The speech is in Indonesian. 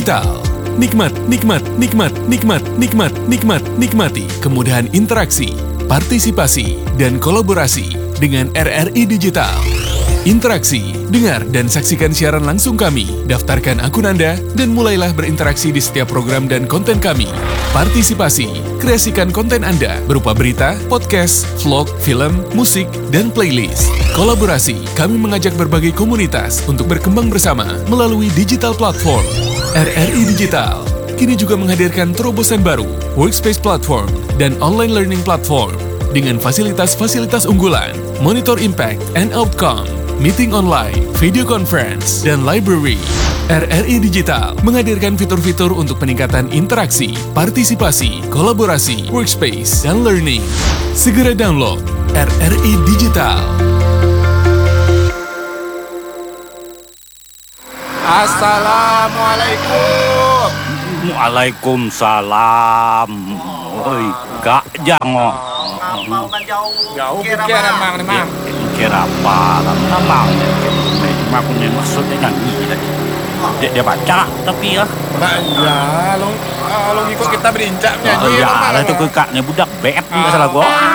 Digital. Nikmati kemudahan interaksi, partisipasi, dan kolaborasi dengan RRI Digital. Interaksi, dengar dan saksikan siaran langsung kami, daftarkan akun Anda, dan mulailah berinteraksi di setiap program dan konten kami. Partisipasi, kreasikan konten Anda berupa berita, podcast, vlog, film, musik, dan playlist. Kolaborasi, kami mengajak berbagai komunitas untuk berkembang bersama melalui digital platform. RRI Digital kini juga menghadirkan terobosan baru, workspace platform, dan online learning platform dengan fasilitas-fasilitas unggulan, monitor impact and outcome, meeting online, video conference, dan library. RRI Digital menghadirkan fitur-fitur untuk peningkatan interaksi, partisipasi, kolaborasi, workspace, dan learning. Segera download RRI Digital. Assalamualaikum. Waalaikumsalam. Oi, Kak Jango. Jauh pikiran mang nih mang. Kira apa? Namang. Aku nih maksudnya nyanyi tadi. Dia baca tapi ya. Nah iya, lo ikut kita berincak nyanyi. Iya, itu kakaknya budak bet nggak salah gua.